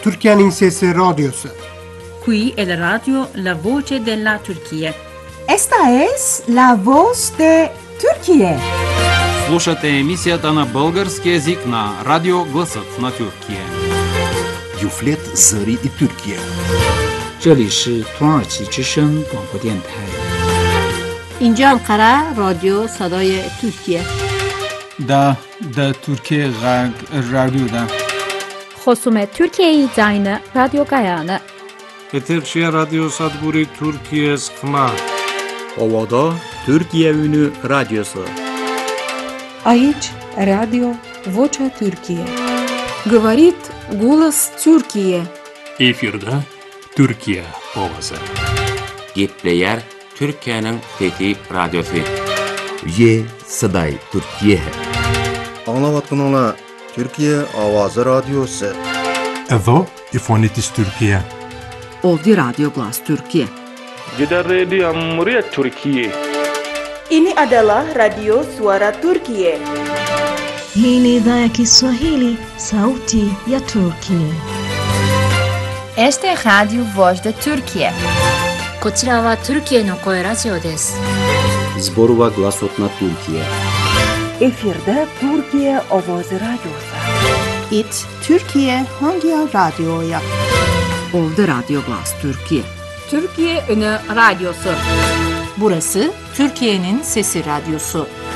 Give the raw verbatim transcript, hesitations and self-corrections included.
Türkiye'nin Sesi Radyosu. Qui è la radio La Voce della Turchia. Esta es la voz de Turquía. Слушате емисията на български език на Радио Гласът на Türkiye. Юфлет Зари и Türkiye. 这里是土耳其之声广播电台。 اینجا انقره رادیو صدای ترکیه. دا دا ترکیه غرب رادیو دا. خصوم ترکیه زاین رادیو گایانه. Eterşehir Radyo Sadburi Türkiye Skma. Ovada Türkiye Ünü Radyosu. Aici Radio Vocea Türkiye. Говорит голос Türkiye. Efirde Türkiye Ovası. Gitleyer Türkiye'nin Fethi Radyosu. Ye Saday Türkiye. Anlavatkanala Türkiye Avazı Radyosu. Evo İfonitis Türkiye. Ovdje Radio Glas Türkiye. Jeddah Radio Muryat Türkiye. Ini adalah Radio Suara Türkiye. Hii ni idhaa ya Kiswahili, Sauti ya Turkiye. Este es Radio Voz de Türkiye. こちらはトルキエの声ラジオです。 Zborova Glasot na Türkiye. Efirde Türkiye Ovozi Radyosu. It Türkiye hangi radyoya? Ovdje Radio Glas Türkiye. Türkiye Ünü Radyosu. Burası Türkiye'nin Sesi Radyosu.